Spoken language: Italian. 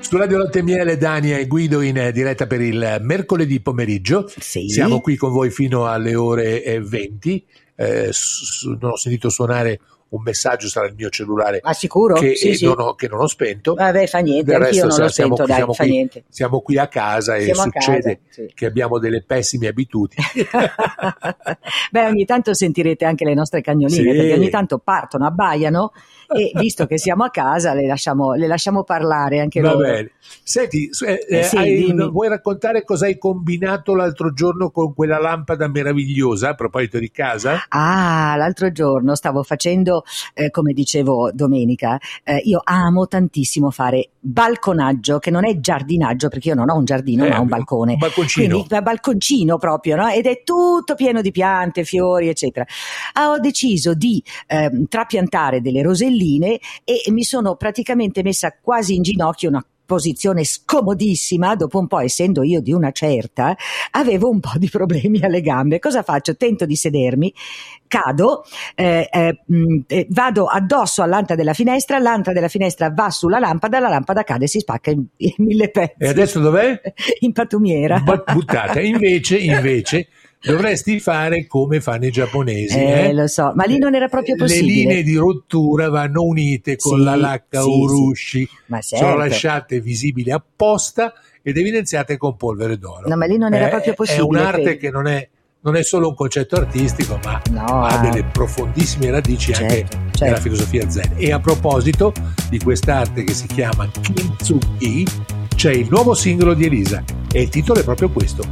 Su Radio Latte e Miele, Dania e Guido in diretta per il mercoledì pomeriggio. Sì. Siamo qui con voi fino alle ore 20. Non ho sentito suonare un messaggio, sarà il mio cellulare. Ma sicuro? Che, Sì. non ho spento. Vabbè, fa niente, Del anch'io resto non lo spento, dai, fa niente. Siamo qui a casa e Siamo a succede casa, sì. che abbiamo delle pessime abitudini. Beh, ogni tanto sentirete anche le nostre cagnoline, Sì. perché ogni tanto partono, abbaiano e visto che siamo a casa le lasciamo parlare anche Va loro. bene. Senti, sì, dimmi. vuoi raccontare cosa hai combinato l'altro giorno con quella lampada meravigliosa a proposito di casa? Ah, l'altro giorno stavo facendo, come dicevo domenica, io amo tantissimo fare balconaggio, che non è giardinaggio, perché io non ho un giardino, ma ho un balcone. Un balconcino. Quindi balconcino proprio, no? Ed è tutto pieno di piante, fiori, eccetera. Ho deciso di trapiantare delle roselline e mi sono praticamente messa quasi in ginocchio, una posizione scomodissima. Dopo un po', essendo io di una certa, avevo un po' di problemi alle gambe. Cosa faccio? Tento di sedermi, cado, vado addosso all'anta della finestra, l'anta della finestra va sulla lampada, la lampada cade e si spacca in 1000 pezzi. E adesso dov'è? In pattumiera. Buttata. Invece dovresti fare come fanno i giapponesi. Lo so, ma lì non era proprio possibile. Le linee di rottura vanno unite con Sì, la lacca sì, urushi, sì. Ma certo. sono lasciate visibili apposta ed evidenziate con polvere d'oro. No, ma lì non era proprio possibile. È un'arte credo. che non è solo un concetto artistico, ma No, ha delle profondissime radici anche certo. nella filosofia zen. E a proposito di quest'arte che si chiama Kintsugi, c'è il nuovo singolo di Elisa e il titolo è proprio questo,